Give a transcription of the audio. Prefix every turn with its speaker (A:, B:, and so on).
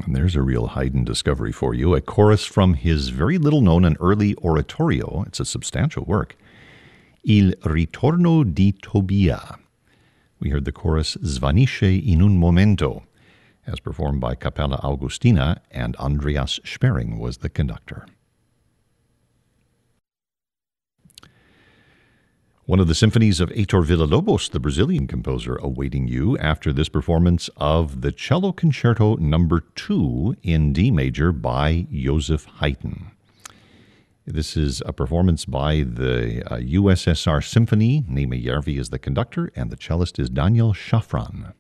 A: There's a real Haydn discovery for you. A chorus from his very little known and early oratorio. It's a substantial work. Il ritorno di Tobia. We heard the chorus Svanisce in un momento, as performed by Capella Augustina, and Andreas Sperring was the conductor. One of the symphonies of Heitor Villa-Lobos, the Brazilian composer, awaiting you after this performance of the Cello Concerto No. 2 in D major by Joseph Haydn. This is a performance by the USSR Symphony. Nima Järvi is the conductor, and the cellist is Daniel Shafran.